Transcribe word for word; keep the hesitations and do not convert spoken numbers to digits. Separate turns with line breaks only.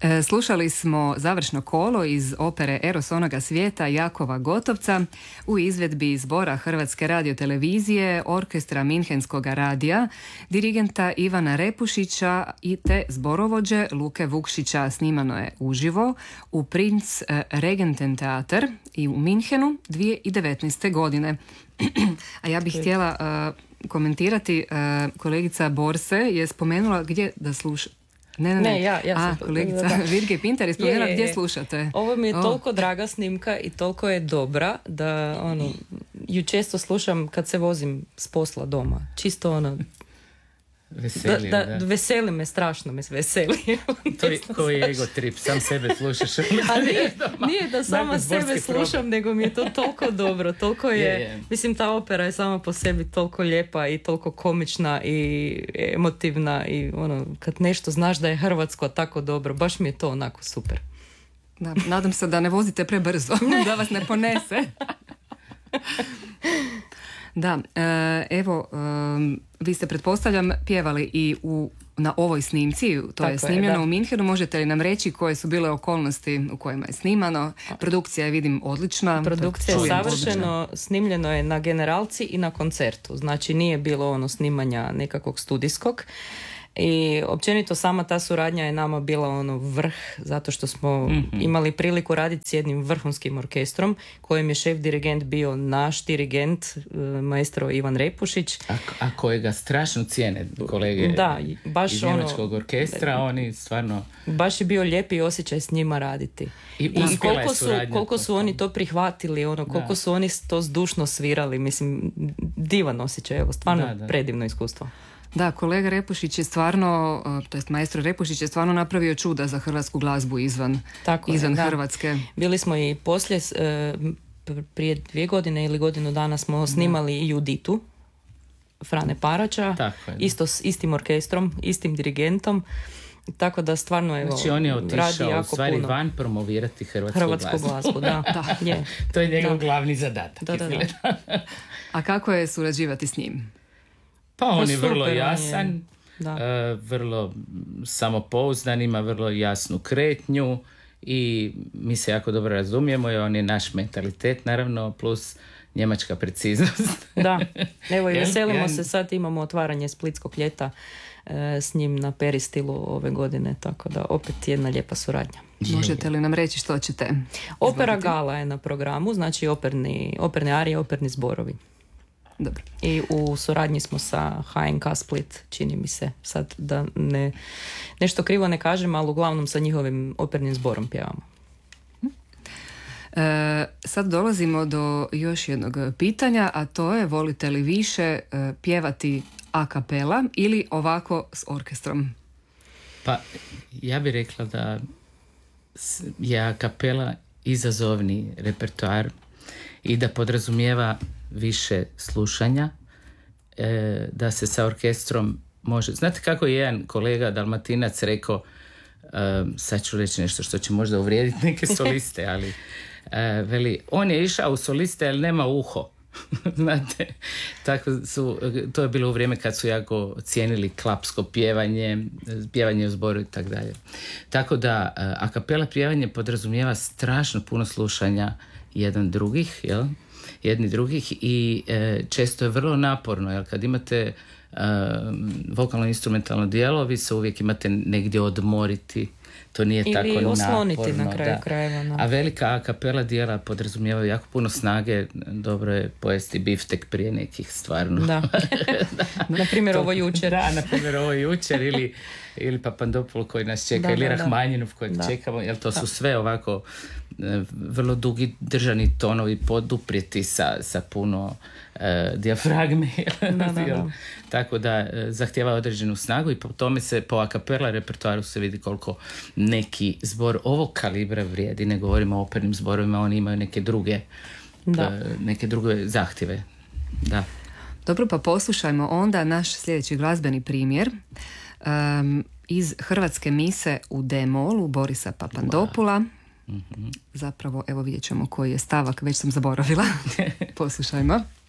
Slušali smo završno kolo iz opere Eros onoga svijeta Jakova Gotovca u izvedbi zbora Hrvatske radiotelevizije, orkestra Minhenskog radija, dirigenta Ivana Repušića i te zborovođe Luke Vukšića. Snimano je uživo u Prinz Regenten Teater i u Minhenu dvije tisuće devetnaeste. godine. A ja bih htjela uh, komentirati, uh, kolegica Borse je spomenula gdje da sluša. Ne, ne, ne.
ne ja, ja sam...
A, kolegica Virge Pinter je spomenula gdje
je.
slušate.
Ovo mi je
oh.
toliko draga snimka i toliko je dobra da ono, ju često slušam kad se vozim s posla doma. Čisto ono...
Veseli,
da,
da.
da, veseli me, strašno me veseli.
To je koji ego trip, sam sebe slušaš.
A nije, nije da sama sebe slušam, problem. Nego mi je to toliko dobro, toliko je, je, je, mislim ta opera je sama po sebi toliko lijepa i toliko komična i emotivna i ono, kad nešto znaš da je hrvatsko tako dobro, baš mi je to onako super.
Da, nadam se da ne vozite prebrzo, da vas ne ponese. Da, evo, vi ste, pretpostavljam, pjevali i u, na ovoj snimci, to Tako je snimljeno je, u Minhenu. Možete li nam reći koje su bile okolnosti u kojima je snimano? Produkcija je, vidim, odlična.
Produkcija je savršeno, odlična. Snimljeno je na generalci i na koncertu. Znači nije bilo ono snimanja nekakvog studijskog. I općenito sama ta suradnja je nama bila ono vrh, zato što smo mm-hmm. imali priliku raditi s jednim vrhunskim orkestrom kojem je šef dirigent bio naš dirigent, maestro Ivan Repušić.
A, a kojega strašno cijene kolege
da, baš
iz njemačkog ono, orkestra, oni stvarno...
Baš je bio lijepi osjećaj s njima raditi.
I,
I koliko su, koliko su oni to prihvatili, ono, koliko da. su oni to zdušno svirali, mislim, divan osjećaj, evo, stvarno da, da. predivno iskustvo.
Da, kolega Repušić je stvarno, to jest maestro Repušić je stvarno napravio čuda za hrvatsku glazbu izvan,
Tako
izvan
je,
Hrvatske.
Bili smo i poslije, prije dvije godine ili godinu dana smo snimali i Juditu Frane Paraća, isto s istim orkestrom, istim dirigentom. Tako da stvarno evo,
znači on je otišao u stvari
puno.
van promovirati hrvatsku,
hrvatsku glazbu. glazbu da,
da.
Je.
To je njegov da. glavni zadatak.
Da, da, da.
A kako je surađivati s njim?
Pa on
pa
je
super,
vrlo jasan,
je.
Uh, vrlo samopouzdan, ima vrlo jasnu kretnju i mi se jako dobro razumijemo i on je naš mentalitet naravno plus njemačka preciznost.
Da, evo i veselimo ja, ja. se, sad imamo otvaranje Splitskog ljeta e, s njim na Peristilu ove godine, tako da opet jedna lijepa suradnja.
Možete li nam reći što ćete
Opera Gala je na programu, znači operni, operne arije, operni zborovi.
Dobro.
I u suradnji smo sa H N K Split, čini mi se, sad da ne, nešto krivo ne kažem, ali uglavnom sa njihovim opernim zborom pjevamo.
E, sad dolazimo do još jednog pitanja, a to je volite li više e, pjevati a cappella ili ovako s orkestrom?
Pa ja bih rekla da je a cappella izazovni repertoar i da podrazumijeva više slušanja, e, da se sa orkestrom može... Znate kako je jedan kolega Dalmatinac rekao, e, sad ću reći nešto što će možda uvrijediti neke soliste, ali e, veli, on je išao u soliste, ali nema uho. Znate, tako su, to je bilo u vrijeme kad su jako cijenili klapsko pjevanje, pjevanje u zboru i tako dalje. Tako da a cappella pjevanje podrazumijeva strašno puno slušanja jedan drugih, jel? jedni drugih i e, često je vrlo naporno, jer kad imate e, vokalno-instrumentalno djelo, vi se uvijek imate negdje odmoriti, to nije
ili
tako naporno.
Ili osloniti na kraju krajeva. No.
A velika a cappella djela podrazumijevaju jako puno snage, dobro je pojesti biftek prije nekih stvarno.
Da, da. Na primjer ovo jučer.
Da, na primjer ovo jučer ili, ili Papandopoulos koji nas čeka, da, ili da, Rahmanjinov kojeg da. čekamo, jer to da. su sve ovako vrlo dugi držani tonovi poduprijeti sa, sa puno e, dijafragme.
Da, da, da.
Tako da e, zahtijeva određenu snagu i po tome se po a cappella repertoaru se vidi koliko neki zbor ovog kalibra vrijedi. Ne govorimo o opernim zborovima, oni imaju neke druge e, neke druge zahtjeve. Da.
Dobro, pa poslušajmo onda naš sljedeći glazbeni primjer um, iz Hrvatske mise u D-molu Borisa Papandopoula. Mm-hmm. Zapravo, evo vidjet ćemo koji je stavak, već sam zaboravila. Poslušajmo.